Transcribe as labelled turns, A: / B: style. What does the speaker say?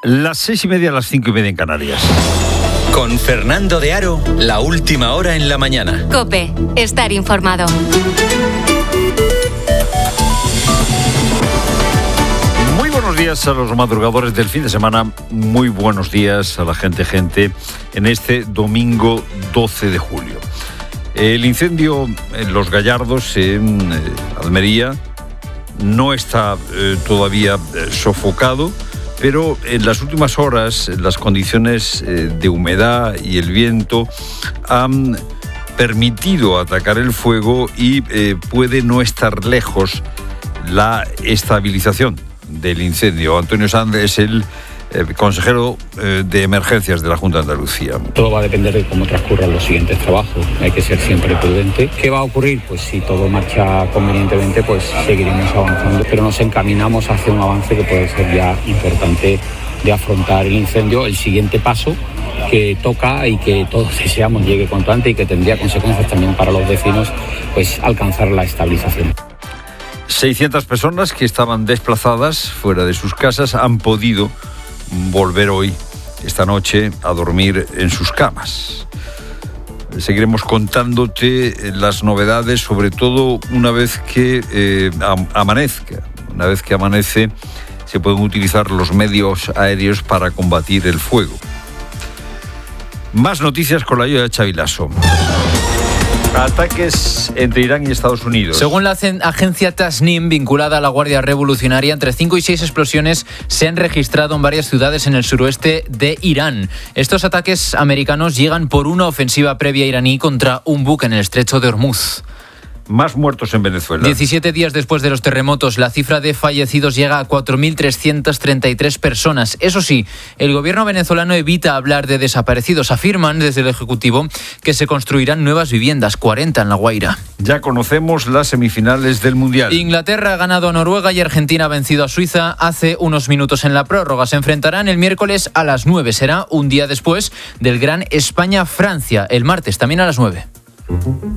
A: Las 6:30, las 5:30 en Canarias.
B: Con Fernando de Aro, la última hora en la mañana.
C: COPE, estar informado.
A: Muy buenos días a los madrugadores del fin de semana. Muy buenos días a la gente en este domingo 12 de julio. El incendio en Los Gallardos, en Almería, no está todavía sofocado, pero en las últimas horas las condiciones de humedad y el viento han permitido atacar el fuego y puede no estar lejos la estabilización del incendio. Antonio Sanz es el consejero de emergencias de la Junta de Andalucía.
D: Todo va a depender de cómo transcurran los siguientes trabajos. Hay que ser siempre prudente. ¿Qué va a ocurrir? Pues si todo marcha convenientemente, pues seguiremos avanzando, pero nos encaminamos hacia un avance que puede ser ya importante de afrontar el incendio. El siguiente paso que toca y que todos deseamos llegue cuanto antes y que tendría consecuencias también para los vecinos, pues alcanzar la estabilización.
A: 600 personas que estaban desplazadas fuera de sus casas han podido volver hoy, esta noche, a dormir en sus camas. Seguiremos contándote las novedades, sobre todo una vez que amanezca. Una vez que amanece, se pueden utilizar los medios aéreos para combatir el fuego. Más noticias con la ayuda de Xavi Lasso. Ataques entre Irán y Estados Unidos.
E: Según la agencia Tasnim, vinculada a la Guardia Revolucionaria, entre 5 y 6 explosiones se han registrado en varias ciudades en el suroeste de Irán. Estos ataques americanos llegan por una ofensiva previa iraní contra un buque en el estrecho de Hormuz.
A: Más muertos en Venezuela.
E: 17 días después de los terremotos, la cifra de fallecidos llega a 4.333 personas. Eso sí, el gobierno venezolano evita hablar de desaparecidos. Afirman desde el Ejecutivo que se construirán nuevas viviendas, 40 en La Guaira.
A: Ya conocemos las semifinales del Mundial.
E: Inglaterra ha ganado a Noruega y Argentina ha vencido a Suiza hace unos minutos en la prórroga. Se enfrentarán el miércoles a las 9. Será un día después del gran España-Francia, el martes también a las 9.